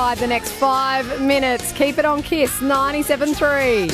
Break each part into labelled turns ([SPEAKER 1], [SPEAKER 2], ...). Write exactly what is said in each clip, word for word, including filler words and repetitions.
[SPEAKER 1] ride the next five minutes. Keep it on Kiss ninety-seven three.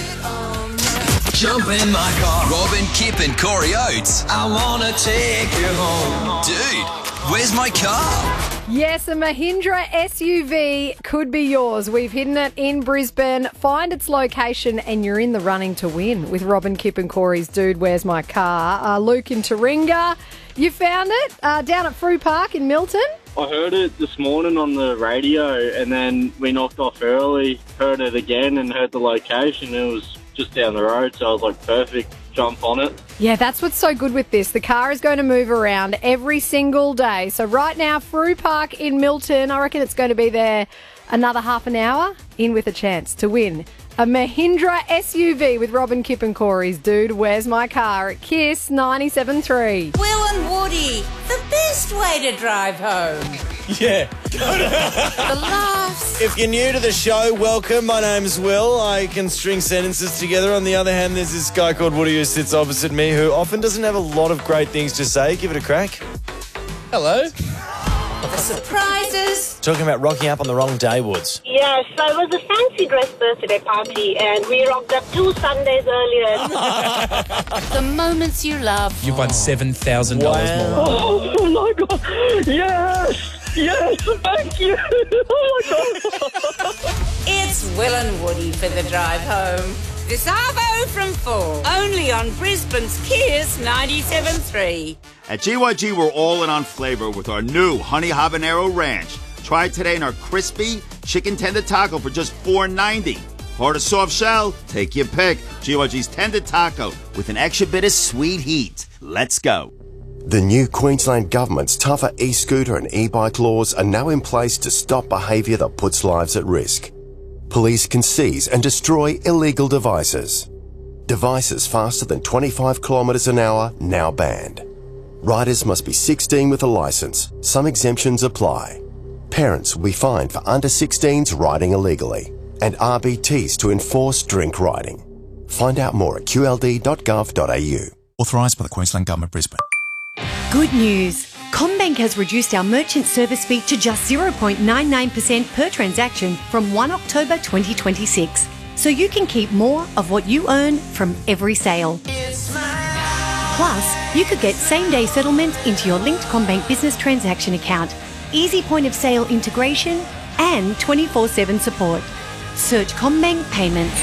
[SPEAKER 2] Jump in my car. Robin, Kip and Corey Oates. I want to take you home. Dude, where's my car?
[SPEAKER 1] Yes, a Mahindra S U V could be yours. We've hidden it in Brisbane. Find its location and you're in the running to win with Robin, Kip and Corey's Dude, Where's My Car? Uh, Luke in Taringa, you found it uh, down at Frew Park in Milton.
[SPEAKER 3] I heard it this morning on the radio and then we knocked off early, heard it again and heard the location. It was just down the road, so I was like, perfect, jump on it.
[SPEAKER 1] Yeah, that's what's so good with this. The car is going to move around every single day. So right now, Frew Park in Milton, I reckon it's going to be there another half an hour, in with a chance to win a Mahindra S U V with Robin, Kip and Corey's Dude, Where's My Car? At Kiss ninety-seven three.
[SPEAKER 4] Will and Woody, the best way to drive home.
[SPEAKER 5] Yeah.
[SPEAKER 4] The laughs.
[SPEAKER 5] If you're new to the show, welcome. My name's Will. I can string sentences together. On the other hand, there's this guy called Woody who sits opposite me who often doesn't have a lot of great things to say. Give it a crack. Hello.
[SPEAKER 4] The surprises.
[SPEAKER 5] Talking about rocking up on the wrong day, Woods.
[SPEAKER 6] Yes, so it was a fancy dress birthday party and we rocked up two Sundays earlier.
[SPEAKER 4] The moments you love.
[SPEAKER 7] You've won seven thousand dollars
[SPEAKER 5] Wow.
[SPEAKER 7] more.
[SPEAKER 3] Oh, oh my God. Yes. Yes, thank you. Oh my God.
[SPEAKER 4] It's Will and Woody for the drive home. This Arvo from four. Only on Brisbane's Kiss ninety-seven three.
[SPEAKER 8] At G Y G, we're all in on flavor with our new Honey Habanero Ranch. Try it today in our crispy chicken tender taco for just four ninety. Hard or soft shell? Take your pick. G Y G's tender taco with an extra bit of sweet heat. Let's go.
[SPEAKER 9] The new Queensland Government's tougher e-scooter and e-bike laws are now in place to stop behaviour that puts lives at risk. Police can seize and destroy illegal devices. Devices faster than twenty-five kilometres an hour now banned. Riders must be sixteen with a licence. Some exemptions apply. Parents will be fined for under sixteens riding illegally. And R B Ts to enforce drink riding. Find out more at q l d dot gov dot a u.
[SPEAKER 10] Authorised by the Queensland Government, Brisbane.
[SPEAKER 11] Good news. CommBank has reduced our merchant service fee to just zero point nine nine percent per transaction from the first of October twenty twenty-six. So you can keep more of what you earn from every sale. Plus, you could get same-day settlement into your linked CommBank business transaction account, easy point-of-sale integration and twenty-four seven support. Search CommBank Payments.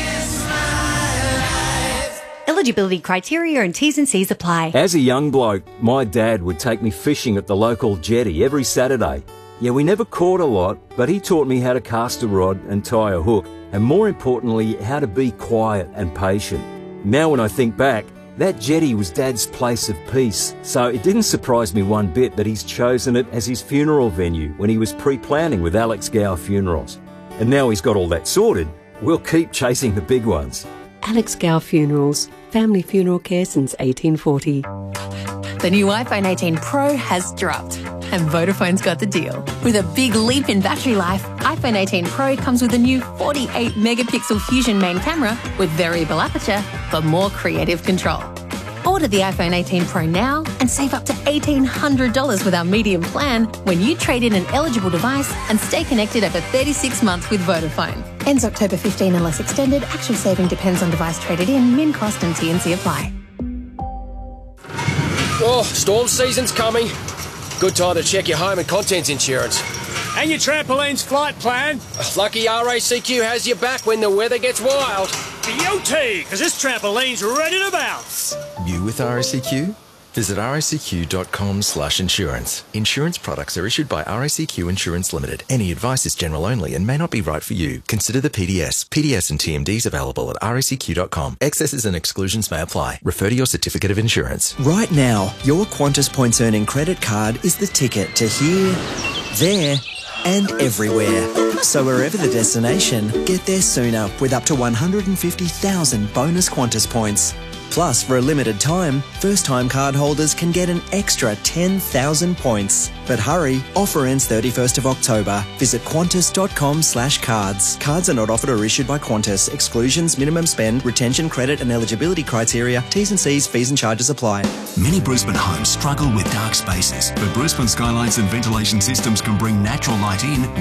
[SPEAKER 11] Eligibility criteria and T's and C's apply.
[SPEAKER 12] As a young bloke, my dad would take me fishing at the local jetty every Saturday. Yeah, we never caught a lot, but he taught me how to cast a rod and tie a hook, and more importantly, how to be quiet and patient. Now when I think back, that jetty was Dad's place of peace, so it didn't surprise me one bit that he's chosen it as his funeral venue when he was pre-planning with Alex Gow Funerals. And now he's got all that sorted, we'll keep chasing the big ones.
[SPEAKER 13] Alex Gow Funerals, family funeral care since eighteen forty.
[SPEAKER 14] The new iPhone eighteen Pro has dropped, and Vodafone's got the deal. With a big leap in battery life, iPhone eighteen Pro comes with a new forty-eight megapixel Fusion main camera with variable aperture for more creative control. Order the iPhone eighteen Pro now and save up to eighteen hundred dollars with our medium plan when you trade in an eligible device and stay connected over thirty-six months with Vodafone. Ends October fifteenth unless extended. Actual saving depends on device traded in. Min cost and T and C apply.
[SPEAKER 15] Oh, storm season's coming. Good time to check your home and contents insurance.
[SPEAKER 16] And your trampoline's flight plan.
[SPEAKER 15] Lucky R A C Q has your back when the weather gets wild.
[SPEAKER 16] Beauty, because this trampoline's ready to bounce.
[SPEAKER 17] You with R A C Q? Visit r a c q dot com slash insurance. Insurance products are issued by R A C Q Insurance Limited. Any advice is general only and may not be right for you. Consider the P D S. P D S and T M Ds available at r a c q dot com. Excesses and exclusions may apply. Refer to your certificate of insurance.
[SPEAKER 18] Right now, your Qantas Points Earning credit card is the ticket to here, there, and everywhere. So wherever the destination, get there sooner with up to one hundred fifty thousand bonus Qantas points. Plus, for a limited time, first-time card holders can get an extra ten thousand points. But hurry, offer ends thirty-first of October. Visit qantas dot com slash cards. Cards are not offered or issued by Qantas. Exclusions, minimum spend, retention, credit and eligibility criteria, T's and C's, fees and charges apply.
[SPEAKER 10] Many Brisbane homes struggle with dark spaces, but Brisbane skylights and ventilation systems can bring natural light in